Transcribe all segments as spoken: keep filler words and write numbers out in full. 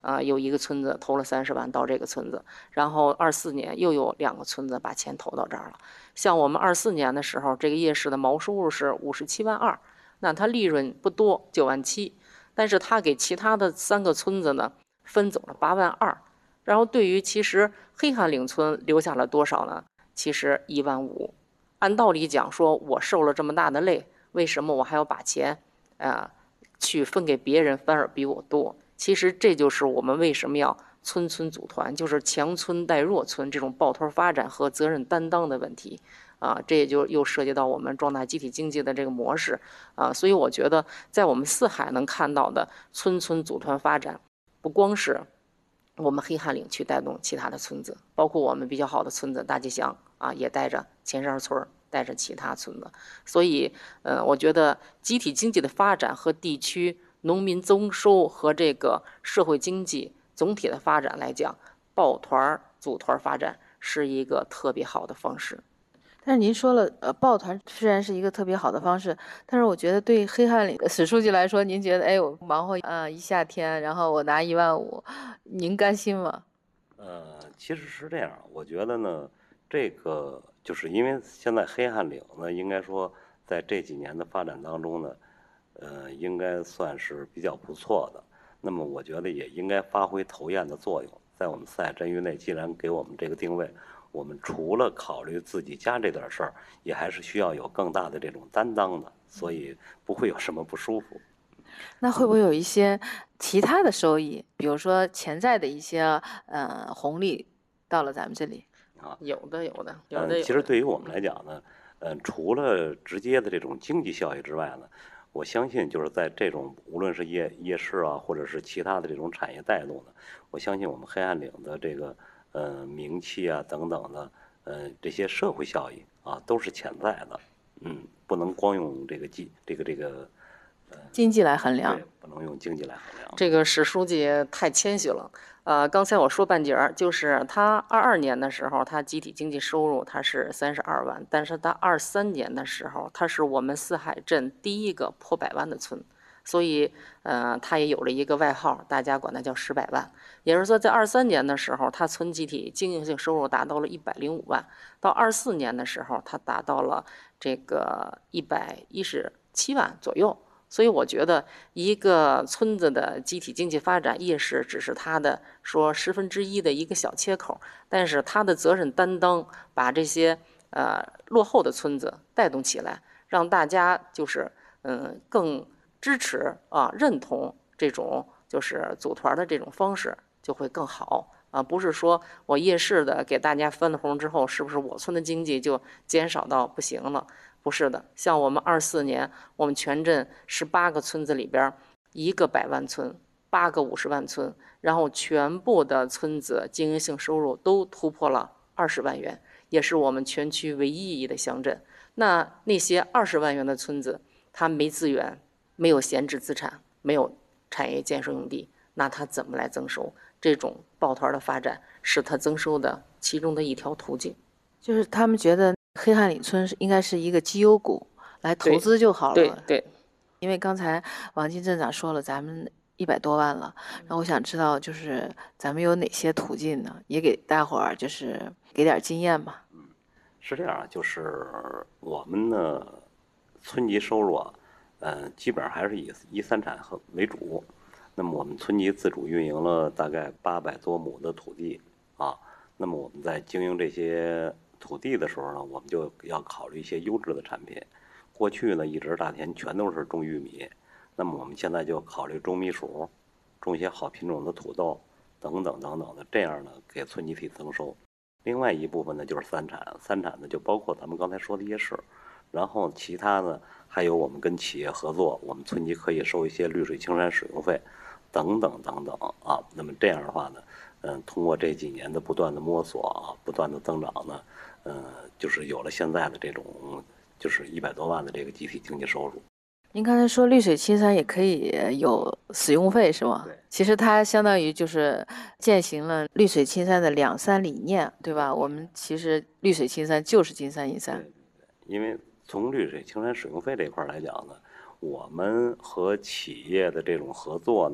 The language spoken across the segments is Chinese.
啊、呃，有一个村子投了三十万到这个村子，然后二四年又有两个村子把钱投到这儿了。像我们二四年的时候，这个夜市的毛收入是五十七万二，那它利润不多，九万七，但是他给其他的三个村子呢分走了八万二，然后对于其实黑汉岭村留下了多少呢？其实一万五。按道理讲说，我受了这么大的累，为什么我还要把钱啊、呃、去分给别人，反而比我多？其实这就是我们为什么要村村组团，就是强村带弱村这种抱团发展和责任担当的问题啊，这也就又涉及到我们壮大集体经济的这个模式啊，所以我觉得在我们四海能看到的村村组团发展，不光是我们黑汉岭去带动其他的村子，包括我们比较好的村子大吉祥啊，也带着前山村，带着其他村子，所以呃，我觉得集体经济的发展和地区农民增收和这个社会经济总体的发展来讲，抱团组团发展是一个特别好的方式。 但是您说了，呃，抱团虽然是一个特别好的方式，但是我觉得对黑汉岭的史书记来说，您觉得，哎，我忙活呃一夏天，然后我拿一万五，您甘心吗？ 呃，其实是这样，我觉得呢，这个就是因为现在黑汉岭呢，应该说在这几年的发展当中呢，呃，应该算是比较不错的。那么我觉得也应该发挥头雁的作用，在我们四海镇域内，既然给我们这个定位，我们除了考虑自己家这点事儿，也还是需要有更大的这种担当的，所以不会有什么不舒服。 那会不会有一些其他的收益，比如说潜在的一些呃红利到了咱们这里？ 啊， 有的，有的，有的。 嗯，其实对于我们来讲呢，嗯，除了直接的这种经济效益之外呢，我相信就是在这种无论是夜夜市啊，或者是其他的这种产业带动的，我相信我们黑暗岭的这个呃名气啊等等的，呃这些社会效益啊都是潜在的，嗯，不能光用这个经这个这个经济来衡量， 对，不能用经济来衡量。 这个史书记太谦虚了。呃，刚才我说半截儿，就是他二二年的时候，他集体经济收入他是三十二万，但是他二三年的时候，他是我们四海镇第一个破百万的村，所以呃，他也有了一个外号，大家管他叫十百万。也就是说，在二三年的时候，他村集体经营性收入达到了一百零五万，到二四年的时候，他达到了这个一百一十七万左右。所以我觉得一个村子的集体经济发展，夜市只是它的说十分之一的一个小切口，但是它的责任担当把这些呃落后的村子带动起来，让大家就是嗯更支持啊认同这种就是组团的这种方式就会更好啊，不是说我夜市的给大家分了红之后，是不是我村的经济就减少到不行了？不是的，像我们二四年，我们全镇十八个村子里边，一个百万村，八个五十万村，然后全部的村子经营性收入都突破了二十万元，也是我们全区唯一一的乡镇。那那些二十万元的村子，它没资源，没有闲置资产，没有产业建设用地，那它怎么来增收？这种抱团的发展是它增收的其中的一条途径。 就是他们觉得黑汉岭村是应该是一个绩优股，来投资就好了。 对 对, 对， 因为刚才王金镇长说了，咱们一百多万了，然后我想知道，就是咱们有哪些途径呢？也给大伙儿就是给点经验吧。 嗯，是这样，就是我们呢，村级收入啊，呃，基本上还是以一三产和为主。那么我们村级自主运营了大概八百多亩的土地啊。那么我们在经营这些土地的时候呢，我们就要考虑一些优质的产品。过去呢，一直大田全都是种玉米，那么我们现在就考虑种米薯，种一些好品种的土豆等等等等的，这样呢给村集体增收。另外一部分呢就是三产，三产呢就包括咱们刚才说的夜市，然后其他呢还有我们跟企业合作，我们村级可以收一些绿水青山使用费等等等等啊。那么这样的话呢，嗯，通过这几年的不断的摸索啊，不断的增长呢，嗯，就是有了现在的这种就是一百多万的这个集体经济收入。 您刚才说绿水青山也可以有使用费是吗？ 对， 其实它相当于就是践行了绿水青山的两三理念，对吧？我们其实绿水青山就是金山银山。 对对对，因为从绿水青山使用费这一块来讲呢，我们和企业的这种合作呢，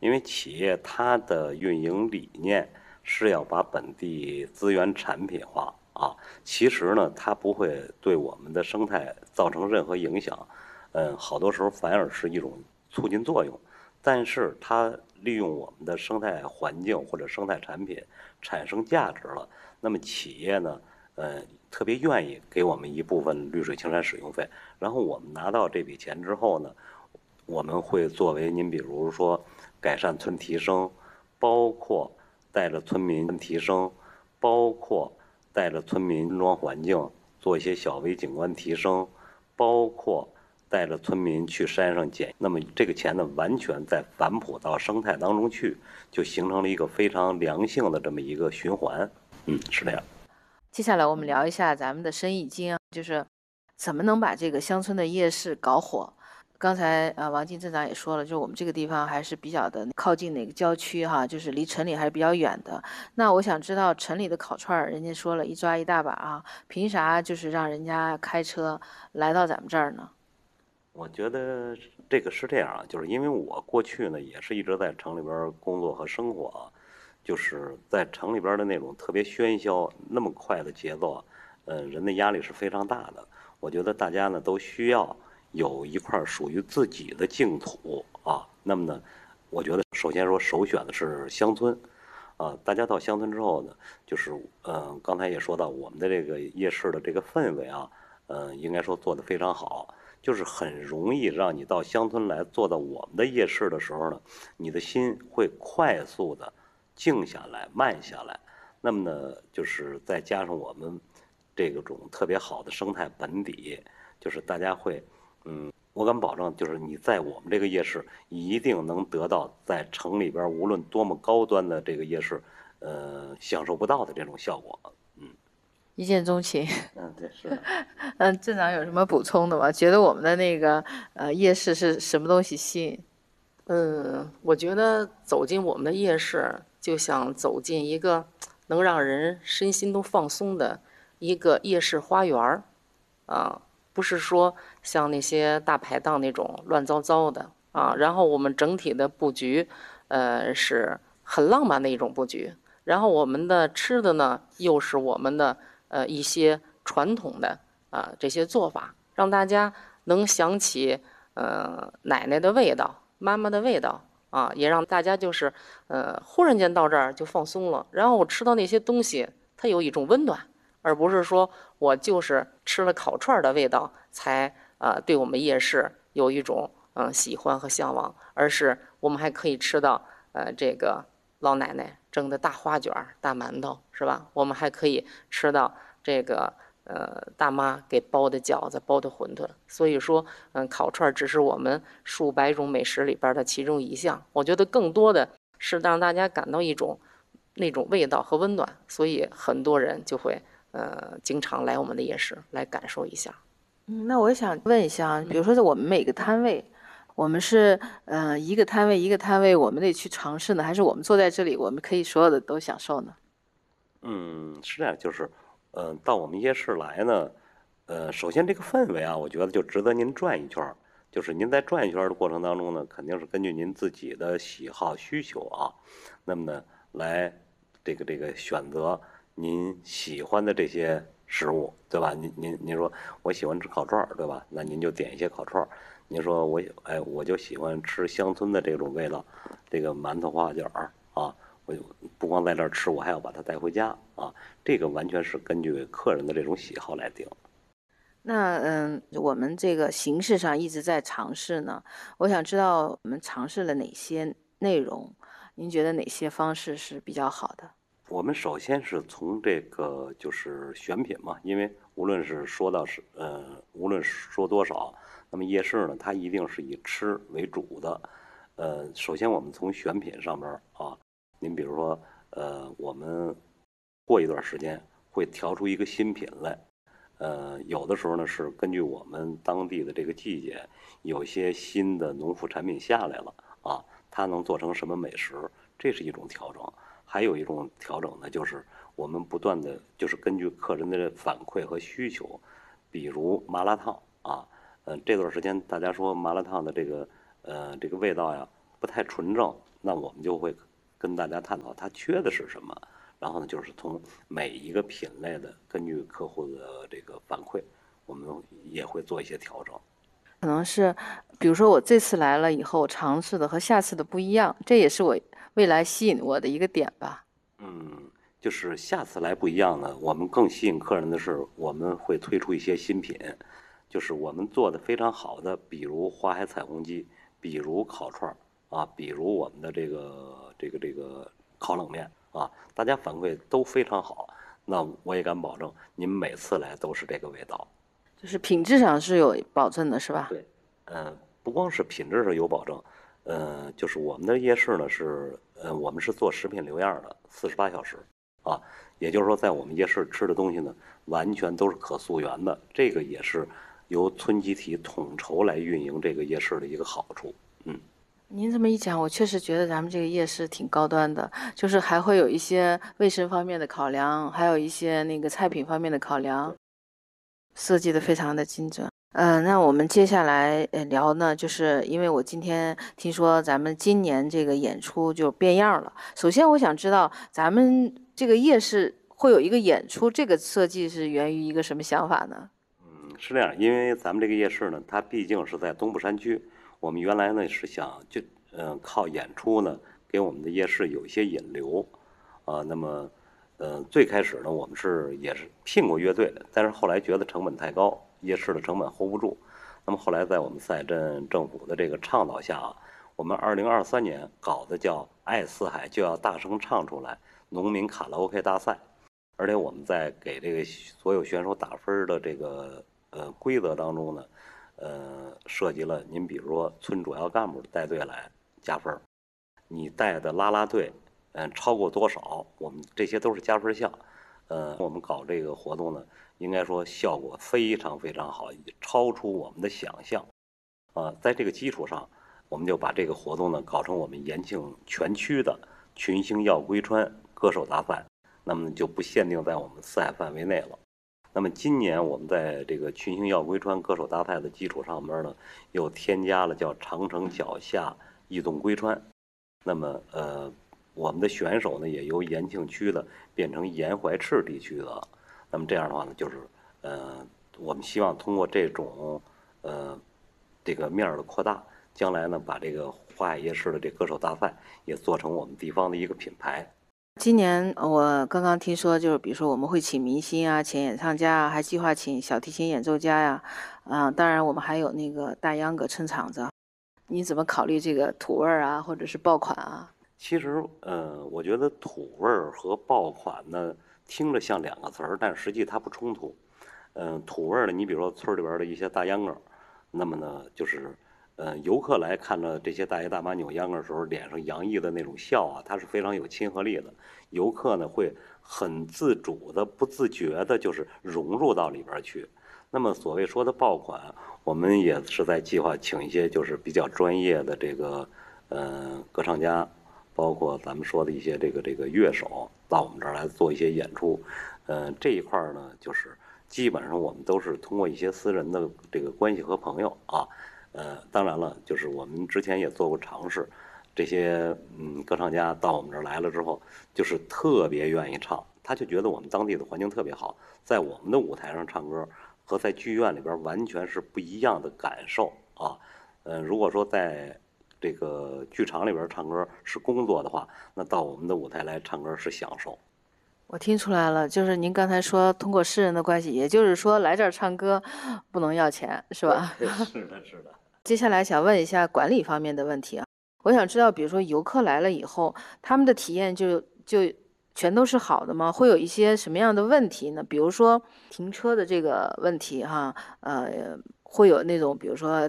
因为企业它的运营理念是要把本地资源产品化啊，其实呢，它不会对我们的生态造成任何影响，嗯，好多时候反而是一种促进作用。但是它利用我们的生态环境或者生态产品产生价值了，那么企业呢，呃，特别愿意给我们一部分绿水青山使用费，然后我们拿到这笔钱之后呢，我们会作为您比如说改善村提升，包括带着村民提升，包括带着村民村庄环境做一些小微景观提升，包括带着村民去山上捡，那么这个钱呢，完全在反哺到生态当中去，就形成了一个非常良性的这么一个循环。嗯，是这样。 接下来我们聊一下咱们的生意经，就是怎么能把这个乡村的夜市搞火。刚才呃王进镇长也说了，就是我们这个地方还是比较的靠近那个郊区哈，就是离城里还是比较远的。那我想知道城里的烤串儿，人家说了一抓一大把啊，凭啥就是让人家开车来到咱们这儿呢？ 我觉得这个是这样啊，就是因为我过去呢也是一直在城里边工作和生活啊，就是在城里边的那种特别喧嚣、那么快的节奏啊，呃，人的压力是非常大的。我觉得大家呢都需要有一块属于自己的净土啊。那么呢，我觉得首先说首选的是乡村，啊，大家到乡村之后呢，就是嗯、呃，刚才也说到我们的这个夜市的这个氛围啊，呃，应该说做得非常好。就是很容易让你到乡村来，坐到我们的夜市的时候呢，你的心会快速的静下来、慢下来。那么呢，就是再加上我们这个种特别好的生态本底，就是大家会，嗯，我敢保证，就是你在我们这个夜市一定能得到在城里边无论多么高端的这个夜市，呃，享受不到的这种效果。 一见钟情。 嗯，对，是的。 嗯，镇长有什么补充的吗？觉得我们的那个呃夜市是什么东西吸引？ 嗯，我觉得走进我们的夜市，就像走进一个能让人身心都放松的一个夜市花园儿啊，不是说像那些大排档那种乱糟糟的啊。然后我们整体的布局，呃，是很浪漫的一种布局。然后我们的吃的呢，又是我们的呃一些传统的啊这些做法，让大家能想起呃奶奶的味道。妈妈的味道啊，也让大家就是，呃，忽然间到这儿就放松了。然后我吃到那些东西，它有一种温暖，而不是说我就是吃了烤串的味道才呃对我们夜市有一种嗯、呃、喜欢和向往，而是我们还可以吃到呃这个老奶奶蒸的大花卷、大馒头，是吧？我们还可以吃到这个。呃，大妈给包的饺子，包的馄饨，所以说，嗯，烤串只是我们数百种美食里边的其中一项。我觉得更多的是让大家感到一种那种味道和温暖，所以很多人就会呃经常来我们的夜市来感受一下。 嗯，那我想问一下，比如说在我们每个摊位，我们是呃一个摊位一个摊位，我们得去尝试呢，还是我们坐在这里，我们可以所有的都享受呢？ 嗯，是这样，就是，呃，到我们夜市来呢，呃，首先这个氛围啊，我觉得就值得您转一圈儿。就是您在转一圈儿的过程当中呢，肯定是根据您自己的喜好需求啊，那么呢，来这个这个选择您喜欢的这些食物，对吧？您您您说我喜欢吃烤串儿，对吧？那您就点一些烤串儿。您说我哎，我就喜欢吃乡村的这种味道，这个馒头花卷儿啊。我不光在这儿吃，我还要把它带回家啊！这个完全是根据客人的这种喜好来定。 那嗯，我们这个形式上一直在尝试呢，我想知道我们尝试了哪些内容，您觉得哪些方式是比较好的？ 我们首先是从这个就是选品嘛，因为无论是说到是呃，无论说多少，那么夜市呢，它一定是以吃为主的。呃，首先我们从选品上面啊。您比如说，呃，我们过一段时间会调出一个新品来，呃，有的时候呢是根据我们当地的这个季节，有些新的农副产品下来了啊，它能做成什么美食，这是一种调整。还有一种调整呢，就是我们不断的就是根据客人的反馈和需求，比如麻辣烫啊，呃，这段时间大家说麻辣烫的这个呃这个味道呀不太纯正。 那我们就会跟大家探讨它缺的是什么，然后呢，就是从每一个品类的，根据客户的这个反馈，我们也会做一些调整。 可能是，比如说我这次来了以后尝试的和下次的不一样，这也是我未来吸引我的一个点吧。 嗯，就是下次来不一样呢，我们更吸引客人的是，我们会推出一些新品，就是我们做的非常好的，比如花海彩虹鸡，比如烤串儿啊，比如我们的这个这个这个烤冷面啊，大家反馈都非常好。那我也敢保证，您每次来都是这个味道。 就是品质上是有保证的，是吧？ 对，呃，不光是品质上有保证，呃，就是我们的夜市呢是，呃，我们是做食品留样的，四十八小时，啊，也就是说，在我们夜市吃的东西呢，完全都是可溯源的，这个也是由村集体统筹来运营这个夜市的一个好处。嗯， 您这么一讲，我确实觉得咱们这个夜市挺高端的，就是还会有一些卫生方面的考量，还有一些那个菜品方面的考量，设计的非常的精准。呃，那我们接下来呃聊呢，就是因为我今天听说咱们今年这个演出就变样了。首先，我想知道咱们这个夜市会有一个演出，这个设计是源于一个什么想法呢？ 嗯，是这样，因为咱们这个夜市呢，它毕竟是在东部山区，我们原来呢是想就嗯、呃靠演出呢给我们的夜市有一些引流，啊，那么呃最开始呢我们是也是聘过乐队，但是后来觉得成本太高，夜市的成本 hold 不住，那么后来在我们四海镇政府的这个倡导下啊，我们二零二三年搞的叫爱四海就要大声唱出来农民卡拉 OK 大赛。而且我们在给这个所有选手打分的这个呃规则当中呢，呃，涉及了您比如说村主要干部带队来加分，你带的啦啦队，嗯、超过多少，我们这些都是加分项。呃，我们搞这个活动呢，应该说效果非常非常好，超出我们的想象。啊，在这个基础上，我们就把这个活动呢搞成我们延庆全区的群星耀归川歌手大赛。那么就不限定在我们四海范围内了。那么今年我们在这个群星耀归川歌手大赛的基础上面呢，又添加了叫长城脚下异动归川。那么呃，我们的选手呢也由延庆区的变成沿淮赤地区的了。那么这样的话呢，就是呃，我们希望通过这种呃这个面儿的扩大，将来呢把这个花海夜市的这歌手大赛也做成我们地方的一个品牌。 今年我刚刚听说，就是比如说我们会请明星啊，请演唱家啊，还计划请小提琴演奏家呀，啊，当然我们还有那个大秧歌撑场子。你怎么考虑这个土味儿啊，或者是爆款啊？ 其实，呃，我觉得土味儿和爆款呢，听着像两个词儿，但实际它不冲突。嗯、呃，土味儿呢，你比如说村里边的一些大秧歌，那么呢，就是，呃，游客来看着这些大爷大妈扭秧歌的时候，脸上洋溢的那种笑啊，它是非常有亲和力的。游客呢会很自主的、不自觉的，就是融入到里边去。那么所谓说的爆款，我们也是在计划请一些就是比较专业的这个呃歌唱家，包括咱们说的一些这个这个乐手到我们这儿来做一些演出。呃，这一块呢，就是基本上我们都是通过一些私人的这个关系和朋友啊。呃，当然了，就是我们之前也做过尝试。这些嗯歌唱家到我们这儿来了之后，就是特别愿意唱，他就觉得我们当地的环境特别好，在我们的舞台上唱歌和在剧院里边完全是不一样的感受啊。呃，如果说在这个剧场里边唱歌是工作的话，那到我们的舞台来唱歌是享受。 我听出来了，就是您刚才说通过私人的关系，也就是说来这儿唱歌不能要钱，是吧？ 是的，是的。 接下来想问一下管理方面的问题啊。我想知道，比如说游客来了以后，他们的体验就就全都是好的吗？会有一些什么样的问题呢？比如说停车的这个问题哈，呃，会有那种比如说